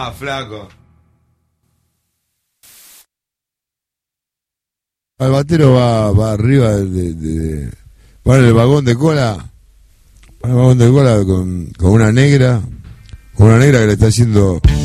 Tomá, flaco. El batero va arriba va en el vagón de cola. Va en el vagón de cola con una negra. Con una negra que le está haciendo